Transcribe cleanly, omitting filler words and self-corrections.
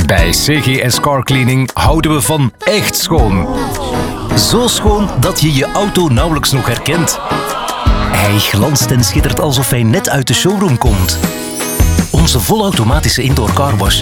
Bij CGS Car Cleaning houden we van echt schoon. Zo schoon dat je je auto nauwelijks nog herkent. Hij glanst en schittert alsof hij net uit de showroom komt. Onze volautomatische indoor carwash